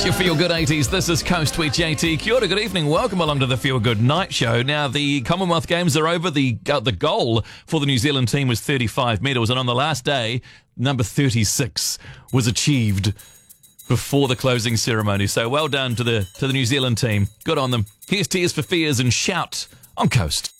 Your Feel Good 80s. This is Coast with JT. Kia ora, good evening. Welcome along to the Feel Good Night Show. Now, the Commonwealth Games are over. The goal for the New Zealand team was 35 medals, and on the last day, number 36 was achieved before the closing ceremony. So well done to the New Zealand team. Good on them. Here's Tears for Fears and Shout on Coast.